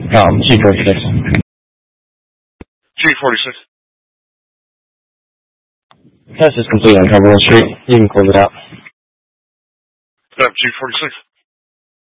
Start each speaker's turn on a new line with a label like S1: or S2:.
S1: G46.
S2: G46.
S1: Test is complete on Cumberland Street. You can close it out.
S2: G46.